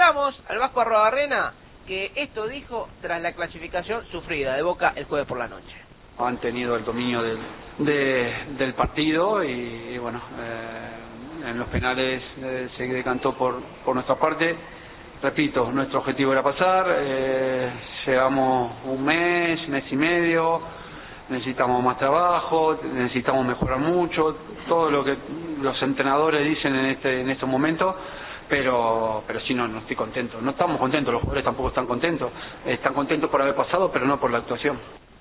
escuchamos al Vasco Arruabarrena, que esto dijo tras la clasificación sufrida de Boca el jueves por la noche. Han tenido el dominio del partido y bueno, en los penales se decantó por nuestra parte. Repito, nuestro objetivo era pasar, llevamos un mes y medio, necesitamos más trabajo, necesitamos mejorar mucho, todo lo que los entrenadores dicen en estos momentos, pero sí, no estoy contento, no estamos contentos, los jugadores tampoco están contentos por haber pasado, pero no por la actuación.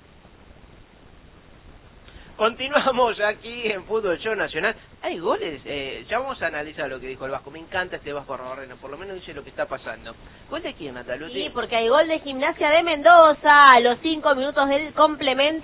Continuamos aquí en Fútbol Show Nacional. Hay goles, ya vamos a analizar lo que dijo el Vasco. Me encanta este Vasco Arruabarrena, por lo menos dice lo que está pasando. ¿Gol de quién, Nataluti? Sí, porque hay gol de Gimnasia de Mendoza a los 5 minutos del complemento.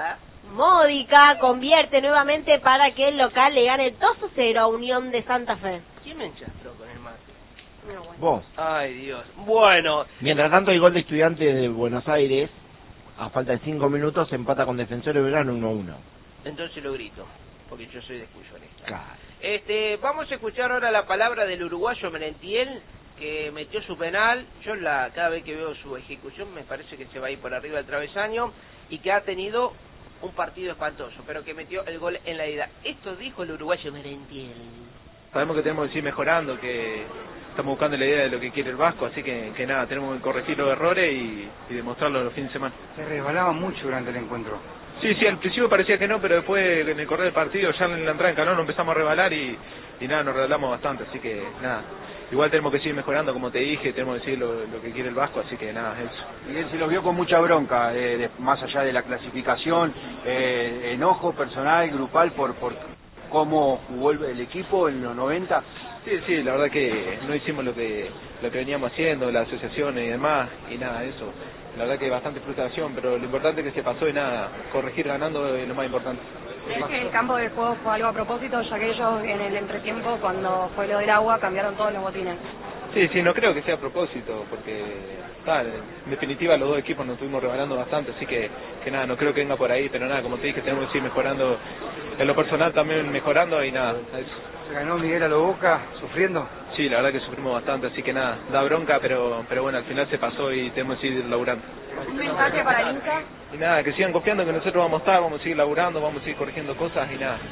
Módica convierte nuevamente para que el local le gane 2-0 a Unión de Santa Fe. ¿Quién me enchastró con el mate? No, bueno. Vos. Ay, Dios. Bueno. Mientras tanto, el gol de Estudiantes de Buenos Aires, a falta de 5 minutos, empata con Defensor de Belgrano 1-1. Entonces lo grito, porque yo soy de Cuyo. Claro. Vamos a escuchar ahora la palabra del uruguayo Merentiel, que metió su penal. Yo cada vez que veo su ejecución me parece que se va a ir por arriba del travesaño, y que ha tenido un partido espantoso, pero que metió el gol en la ida. Esto dijo el uruguayo Merentiel. Sabemos que tenemos que ir mejorando, que estamos buscando la idea de lo que quiere el Vasco, así que nada, tenemos que corregir los errores y demostrarlo los fines de semana. Se resbalaba mucho durante el encuentro. Sí, al principio parecía que no, pero después en el correr del partido, ya en la entrada en calor, empezamos a rebalar y nada, nos rebalamos bastante, así que nada. Igual tenemos que seguir mejorando, como te dije, tenemos que seguir lo que quiere el Vasco, así que nada, eso. Miguel se los vio con mucha bronca, más allá de la clasificación, enojo personal, grupal, por cómo jugó el equipo en los 90. Sí, la verdad que no hicimos lo que veníamos haciendo, las asociaciones y demás, y nada, eso. La verdad que bastante frustración, pero lo importante es que se pasó y nada, corregir ganando es lo más importante. ¿Crees que el campo de juego fue algo a propósito, ya que ellos en el entretiempo, cuando fue lo del agua, cambiaron todos los botines? Sí, no creo que sea a propósito, porque en definitiva los dos equipos nos estuvimos rebalando bastante, así que nada, no creo que venga por ahí, pero nada, como te dije, tenemos que seguir mejorando, en lo personal también mejorando y nada, eso. ¿Se ganó Miguel a lo Boca sufriendo? Sí, la verdad que sufrimos bastante, así que nada, da bronca, pero bueno, al final se pasó y tenemos que seguir laburando. ¿Un mensaje para el hincha? Y nada, que sigan confiando que nosotros vamos a estar, vamos a seguir laburando, vamos a seguir corrigiendo cosas y nada.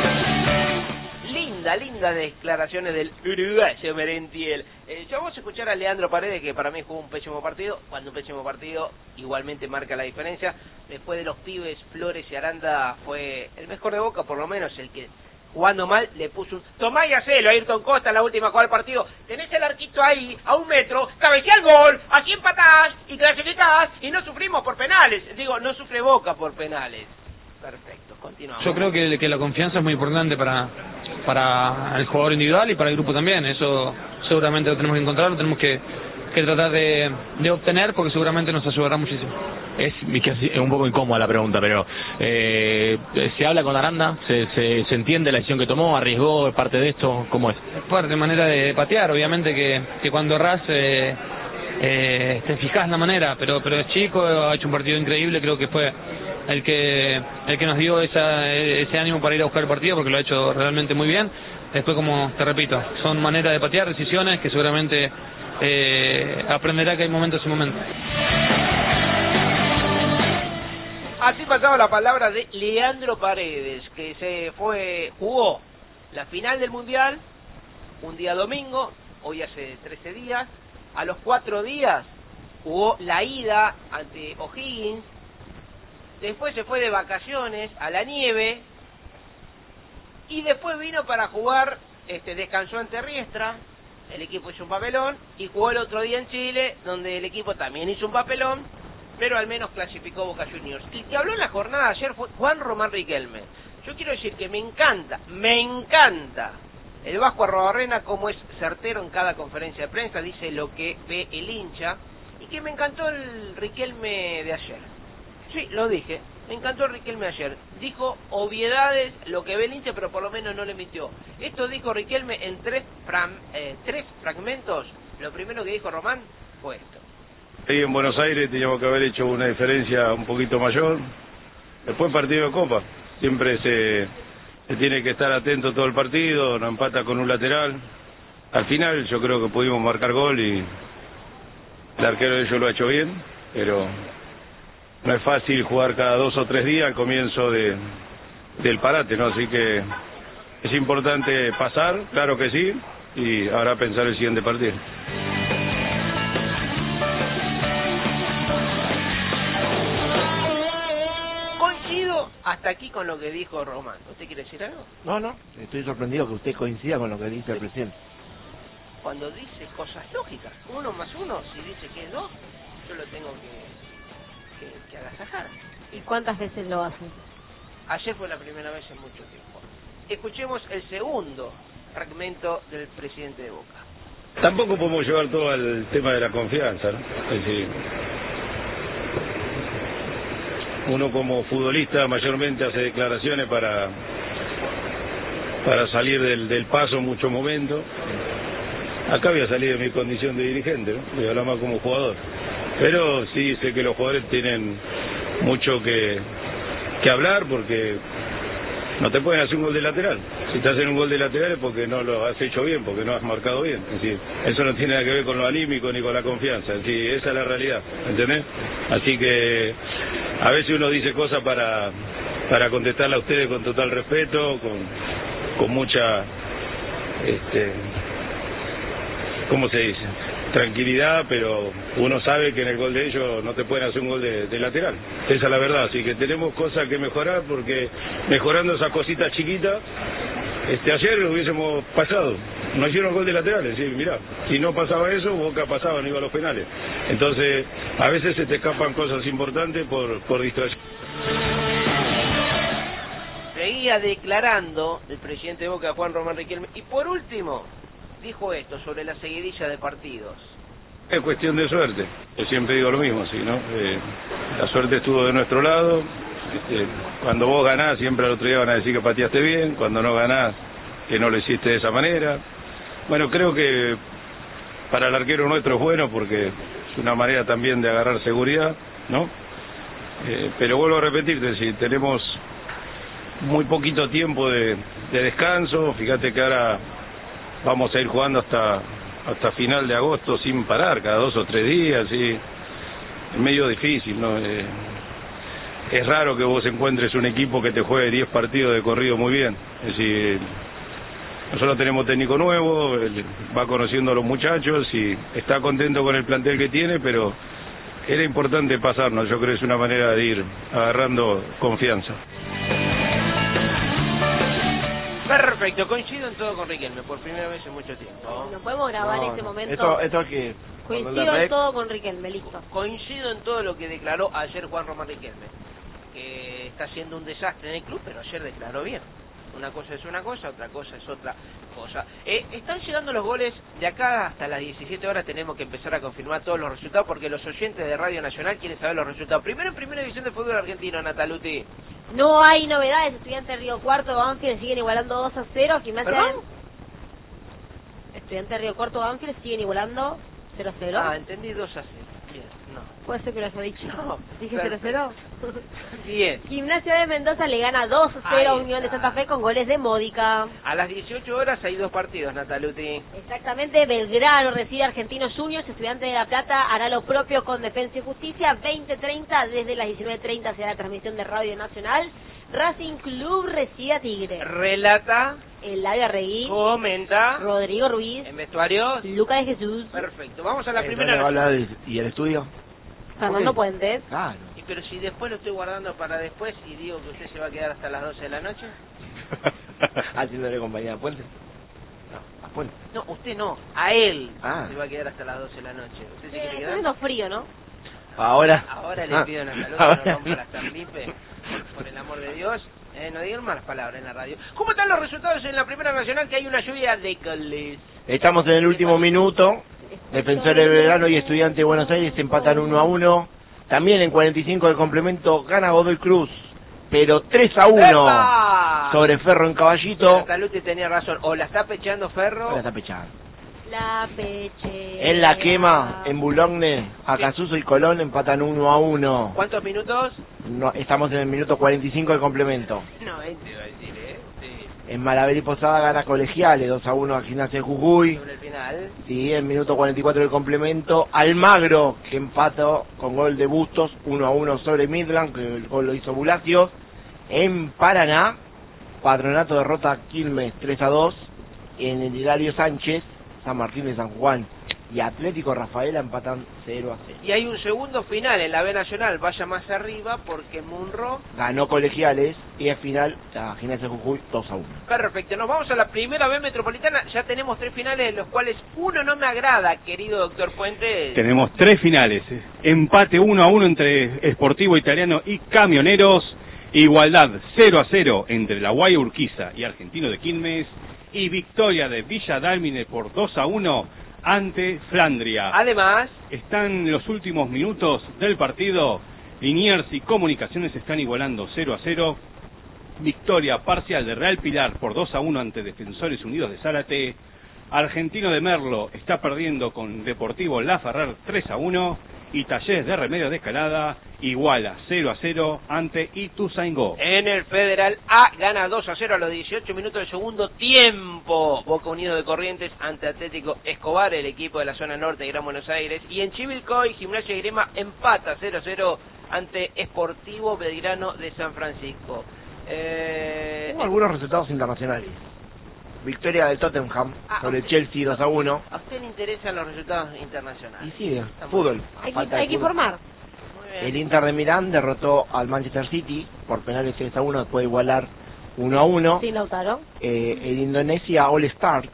Linda declaraciones del uruguayo Merentiel. Ya vamos a escuchar a Leandro Paredes, que para mí jugó un pésimo partido. Cuando un pésimo partido igualmente marca la diferencia. Después de los pibes, Flores y Aranda fue el mejor de Boca, por lo menos el que jugando mal le puso un tomá y hacelo a Ayrton Costa en la última jugada del partido. Tenés el arquito ahí a 1 metro, cabecea el gol, así empatás y clasificás y no sufrimos por penales. Digo, no sufre Boca por penales. Perfecto, continuamos. Yo creo que la confianza es muy importante para el jugador individual y para el grupo también. Eso seguramente lo tenemos que encontrar, lo tenemos que tratar de obtener, porque seguramente nos ayudará muchísimo. Es un poco incómoda la pregunta, pero se habla con Aranda, se entiende la decisión que tomó, arriesgó, es parte de esto, ¿cómo es? Es parte, manera de patear, obviamente que cuando errás te fijás la manera, pero es chico, ha hecho un partido increíble, creo que fue el que nos dio ese ánimo para ir a buscar el partido, porque lo ha hecho realmente muy bien. Después, como te repito, son maneras de patear, decisiones que seguramente aprenderá que hay momentos y momentos. Así pasaba la palabra de Leandro Paredes, que jugó la final del Mundial un día domingo, hoy hace 13 días. A los 4 días jugó la ida ante O'Higgins. Después se fue de vacaciones a la nieve y después vino para jugar, descansó ante Riestra, el equipo hizo un papelón, y jugó el otro día en Chile, donde el equipo también hizo un papelón, pero al menos clasificó Boca Juniors. Y que habló en la jornada de ayer fue Juan Román Riquelme. Yo quiero decir que me encanta el Vasco Arruabarrena, como es certero en cada conferencia de prensa, dice lo que ve el hincha, y que me encantó el Riquelme de ayer. Sí, lo dije, me encantó el Riquelme ayer. Dijo obviedades, lo que ve el hincha, pero por lo menos no le mintió. Esto dijo Riquelme en tres fragmentos. Lo primero que dijo Román fue esto. Ahí en Buenos Aires teníamos que haber hecho una diferencia un poquito mayor. Después partido de Copa, siempre se tiene que estar atento todo el partido, no empata con un lateral. al final yo creo que pudimos marcar gol y el arquero de ellos lo ha hecho bien, pero no es fácil jugar cada 2 o 3 días al comienzo del parate, ¿no? Así que es importante pasar, claro que sí, y ahora pensar el siguiente partido. Coincido hasta aquí con lo que dijo Román. ¿Usted quiere decir algo? No, estoy sorprendido que usted coincida con lo que dice el presidente. Cuando dice cosas lógicas, 1 más 1, si dice que es 2, yo lo tengo que agasajar. ¿Y cuántas veces lo hace? Ayer fue la primera vez en mucho tiempo. Escuchemos el segundo fragmento del presidente de Boca. Tampoco podemos llevar todo al tema de la confianza, ¿no? Es decir, uno como futbolista mayormente hace declaraciones para salir del paso en muchos momentos. Acá voy a salir de mi condición de dirigente, ¿no? Voy a hablar más como jugador. Pero sí sé que los jugadores tienen mucho que hablar, porque no te pueden hacer un gol de lateral. Si te hacen un gol de lateral es porque no lo has hecho bien, porque no has marcado bien. Es decir, eso no tiene nada que ver con lo anímico ni con la confianza. Es decir, esa es la realidad, ¿entendés? Así que a veces uno dice cosas para contestarle a ustedes con total respeto, con mucha, ¿cómo se dice? Tranquilidad, pero uno sabe que en el gol de ellos no te pueden hacer un gol de lateral. Esa es la verdad, así que tenemos cosas que mejorar, porque mejorando esas cositas chiquitas, ayer lo hubiésemos pasado. No hicieron gol de lateral, es decir, mirá, si no pasaba eso, Boca pasaba, no iba a los penales. Entonces, a veces se te escapan cosas importantes por distracción. Seguía declarando el presidente de Boca, Juan Román Riquelme, y por último dijo esto sobre la seguidilla de partidos. Es cuestión de suerte, yo siempre digo lo mismo, ¿sí, no? La suerte estuvo de nuestro lado. Cuando vos ganás, siempre al otro día van a decir que pateaste bien, cuando no ganás, que no lo hiciste de esa manera. Bueno, creo que para el arquero nuestro es bueno, porque es una manera también de agarrar seguridad, ¿no? Pero vuelvo a repetirte, si tenemos muy poquito tiempo de descanso, fíjate que ahora vamos a ir jugando hasta final de agosto sin parar, cada 2 o 3 días, y es medio difícil, ¿no? Es raro que vos encuentres un equipo que te juegue 10 partidos de corrido muy bien. Es decir, nosotros tenemos técnico nuevo, él va conociendo a los muchachos y está contento con el plantel que tiene, pero era importante pasarnos. Yo creo que es una manera de ir agarrando confianza. Perfecto, coincido en todo con Riquelme, por primera vez en mucho tiempo. No podemos grabar este momento. Esto es que... Coincido en todo con Riquelme, listo. Coincido en todo lo que declaró ayer Juan Román Riquelme, que está haciendo un desastre en el club, pero ayer declaró bien. Una cosa es una cosa, otra cosa es otra cosa. Están llegando los goles. De acá hasta las 17 horas tenemos que empezar a confirmar todos los resultados, porque los oyentes de Radio Nacional quieren saber los resultados. Primero en Primera División de Fútbol Argentino, Nataluti. No hay novedades. Estudiantes Río Cuarto, Banfield siguen igualando 2-0. Estudiantes Río Cuarto, Banfield siguen igualando 0-0. Ah, entendí 2-0. Bien, no. Puede ser que lo haya dicho. No, dije 0-0. Bien. Gimnasia de Mendoza le gana 2-0 a Unión de Santa Fe con goles de Módica. A las 18 horas hay 2 partidos, Nataluti. Exactamente. Belgrano recibe a Argentinos Juniors. Estudiantes de La Plata hará lo propio con Defensa y Justicia. 20:30 desde las 19:30 será la transmisión de Radio Nacional. Racing Club recibe a Tigre. Relata Eladio Arregui. Comenta Rodrigo Ruiz. en vestuarios Luca de Jesús. Perfecto, vamos a la primera. ¿Y el estudio? Fernando Puentes. Claro. Y pero si después lo estoy guardando para después y digo que usted se va a quedar hasta las 12 de la noche. Haciéndole compañía a Puentes. No, a Puentes. No, usted no, a él se va a quedar hasta las 12 de la noche. ¿Usted se quiere Está quedar? haciendo frío, ¿no? Ahora le pido a Nataluti que no rompa las Tamlipe, por el amor de Dios. No digan malas palabras en la radio. ¿Cómo están los resultados en la Primera Nacional? Que hay una lluvia de goles. Estamos en el último minuto. Defensor de Belgrano y Estudiante de Buenos Aires empatan 1-1. También en 45 de complemento gana Godoy Cruz, pero 3-1 ¡Epa! sobre Ferro en Caballito. Nataluti tenía razón, o la está pecheando Ferro. La está pechando. La Peche. En la quema, en Boulogne, Acasuso y Colón empatan 1-1. ¿Cuántos minutos? No, estamos en el minuto 45 de complemento. No, 20 iba a decir, sí. En Malaber y Posada gana Colegiales 2-1 a Gimnasia de Jujuy. Sobre el final. Sí, en minuto 44 del complemento. Almagro, que empató con gol de Bustos, 1-1 sobre Midland, que el gol lo hizo Bulacios. En Paraná, Patronato derrota a Quilmes 3-2. En el Hilario Sánchez, San Martín de San Juan y Atlético Rafaela empatan 0-0. Y hay un segundo final en la B Nacional, vaya más arriba, porque Munro Ganó Colegiales y al final a Gimnasia de Jujuy 2-1. Perfecto, nos vamos a la primera B Metropolitana. Ya tenemos 3 finales, de los cuales uno no me agrada, querido doctor Puente. Tenemos 3 finales. Empate 1-1 entre Sportivo Italiano y Camioneros. Igualdad 0-0 entre La Guaira Urquiza y Argentino de Quilmes. Y victoria de Villa Dálmine por 2-1 ante Flandria. Además, están los últimos minutos del partido. Liniers y Comunicaciones están igualando 0-0. Victoria parcial de Real Pilar por 2-1 ante Defensores Unidos de Zárate. Argentino de Merlo está perdiendo con Deportivo Laferrer 3-1. Y Talleres de Remedios de Escalada iguala 0-0 ante Ituzaingó. En el Federal A gana 2-0 a los 18 minutos del segundo tiempo. Boca Unido de Corrientes ante Atlético Escobar, el equipo de la zona norte de Gran Buenos Aires. Y en Chivilcoy, Gimnasia y Grima empata 0-0 ante Sportivo Belgrano de San Francisco. Hubo algunos resultados internacionales. Victoria del Tottenham sobre el Chelsea 2-1. ¿A usted le interesan los resultados internacionales? Y sí, fútbol. Hay que informar. El Inter de Milán derrotó al Manchester City por penales 3-1 después de igualar 1-1. Sin Lautaro. El Indonesia All Stars.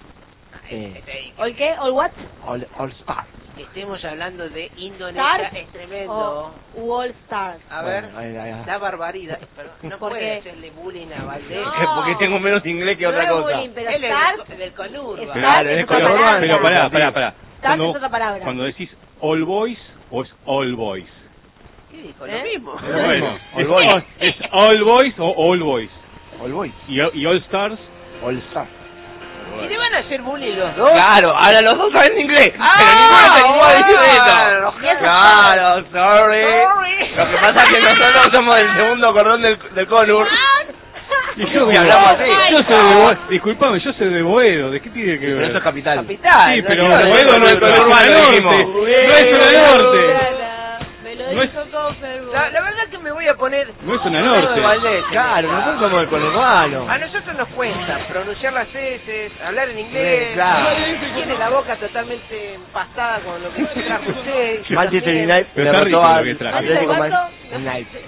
¿All qué? ¿All what? All Stars. Que estemos hablando de Indonesia Stars es tremendo. O All Stars. A ver, Bueno, la barbaridad. Pero no ¿Por puede qué? hacerle bullying a Valdés. No. Porque tengo menos inglés que No otra es cosa. bullying, pero Él es Stars del Conurba. Claro, es es otra color palabra. Pero pará. Stars es otra palabra. Cuando decís All Boys o es All Boys. ¿Qué dijo? ¿Eh? Lo mismo. Bueno, All Boys. ¿es All Boys o All Boys? All Boys. ¿Y All Stars? All Stars. ¿Y le van a hacer bullying los dos? Claro, ahora los dos saben inglés. Ah, pero ninguno se animó a decir bueno, esto. Claro, sorry. Lo que pasa es que nosotros somos del segundo cordón del Conur. Y yo Y hablamos así. Disculpame, yo soy de Boedo, ¿de qué tiene que ver? Pero eso es capital. Capital. Sí, pero no, Boedo no es zona norte. No es zona norte. Me lo No es- dijo con fervor. La verdad que me voy a poner... No es zona al lado de norte. Valdés. Claro, nosotros somos del conurbano. A nosotros nos cuesta pronunciar las S, hablar en inglés. Sí, claro. Tiene la boca totalmente empastada con lo que trajo usted. Manchester También. United Pero está derrotó rico lo al que traje. Atlético ¿Cuánto? United.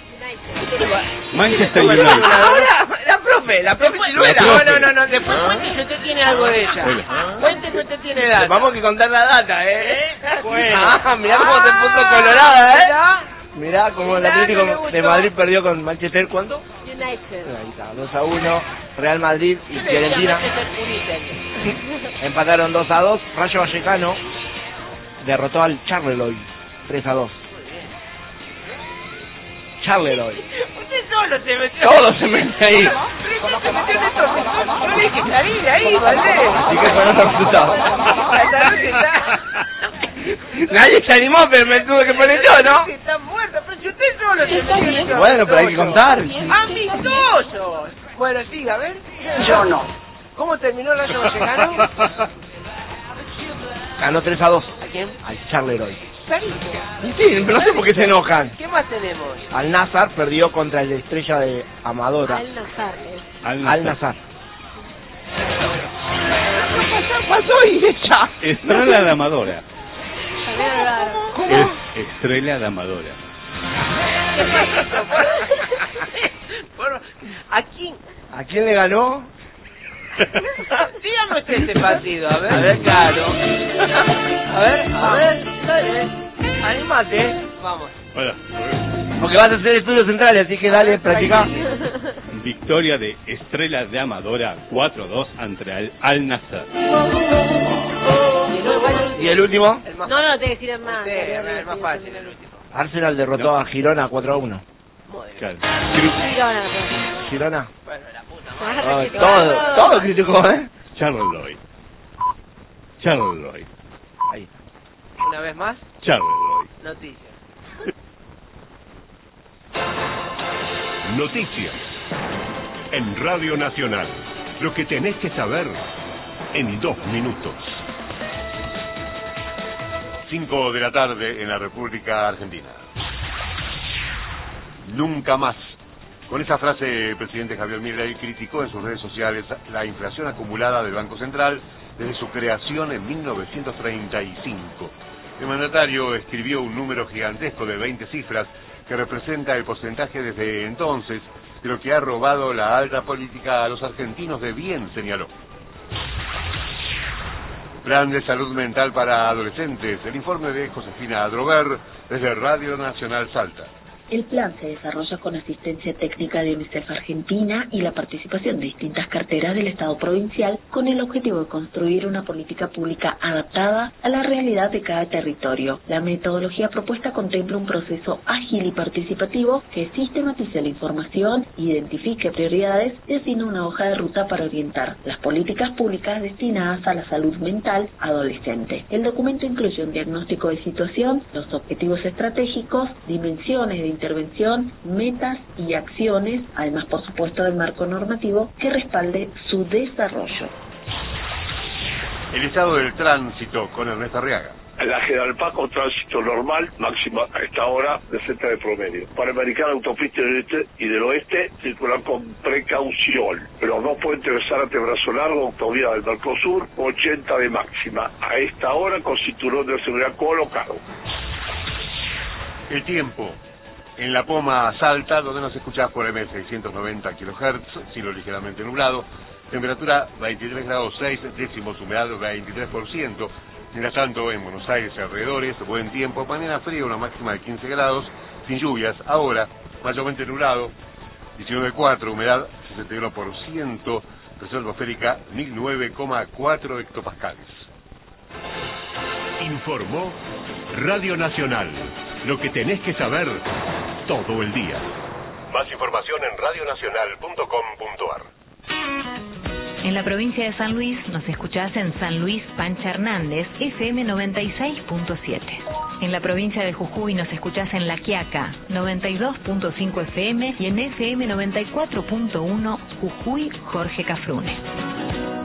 Manchester Bueno, United. ahora, la profe Siluela. profe. No, después cuente si usted tiene algo de ella. Hola. Cuente si usted tiene data. Vamos que contar la data, Bueno. Mirá cómo se puso colorada, Mirá cómo el Atlético de Madrid perdió con Manchester, ¿cuánto? United. Ahí está, 2-1, Real Madrid y Fiorentina empataron 2-2, Rayo Vallecano derrotó al Charleroi 3-2. Charleroi. Usted solo se metió. Todo se mete ahí. Pero se metió en esto. No le que salir de ahí, Valdés. Así que fueron los resultados. Esta noche está... Nadie se animó, pero me tuve que poner yo, ¿no? Está muerta, pero si usted solo se metió en esto. Bueno, pero hay que contar. ¡Amistosos! Bueno, siga, a ver. Yo no. ¿Cómo terminó el Rayo Vallecano? Ganó 3-2 ¿A quién? al Charleroi. Clarito. Y sí, pero no sé por qué se enojan. ¿Qué más tenemos? Al Nazar perdió contra el Estrella de Amadora. Al Nazar. Al Nazar. ¿Qué pasó ahí, ella? Estrella de Amadora. ¿Cómo? Es Estrella de Amadora. ¿A quién le ganó? Dígame usted este partido, a ver, claro. A ver, dale. Animate. Vamos. Hola. Porque vas a hacer estudios centrales, así que dale, practica. Victoria de Estrella de Amadora 4-2 ante Al Nassr. ¿Y el último? No, no, te decir el más. El más fácil, el último. Arsenal derrotó a Girona 4-1. Claro. Girona. Bueno, la puta Ay, todo criticó, Charleroi. Ahí. Una vez más, Charleroi. noticias. Noticias. en Radio Nacional. Lo que tenés que saber en 2 minutos. 5 de la tarde en la República Argentina. Nunca más. Con esa frase, el presidente Javier Milei criticó en sus redes sociales la inflación acumulada del Banco Central desde su creación en 1935. El mandatario escribió un número gigantesco de 20 cifras que representa el porcentaje desde entonces de lo que ha robado la alta política a los argentinos de bien, señaló. Plan de salud mental para adolescentes. El informe de Josefina Adrover desde Radio Nacional Salta. El plan se desarrolla con asistencia técnica de UNICEF Argentina y la participación de distintas carteras del Estado provincial con el objetivo de construir una política pública adaptada a la realidad de cada territorio. La metodología propuesta contempla un proceso ágil y participativo que sistematice la información, identifique prioridades y define una hoja de ruta para orientar las políticas públicas destinadas a la salud mental adolescente. El documento incluye un diagnóstico de situación, los objetivos estratégicos, dimensiones de intervención, metas y acciones, además por supuesto del marco normativo que respalde su desarrollo. El estado del tránsito con Ernesto Arriaga. La General Paz con tránsito normal, máxima a esta hora de 60 de promedio. Panamericana, autopista del este y del oeste, circular con precaución. Pero no puede interesar ante Brazo Largo, autovía del Mercosur, 80 de máxima. A esta hora con cinturón de seguridad colocado. El tiempo. En La Poma, Salta, donde nos escuchás por M690 kHz, cielo ligeramente nublado, temperatura 23 grados 6 décimos, humedad 23%. Mientras tanto, en Buenos Aires y alrededores, buen tiempo, mañana frío, una máxima de 15 grados, sin lluvias. Ahora, mayormente nublado, 19,4, humedad 61%, presión atmosférica 1009,4 hectopascales. Informó Radio Nacional. Lo que tenés que saber todo el día. Más información en radionacional.com.ar. En la provincia de San Luis nos escuchás en San Luis Pancha Hernández, FM 96.7. En la provincia de Jujuy nos escuchás en La Quiaca, 92.5 FM y en FM 94.1 Jujuy Jorge Cafrune.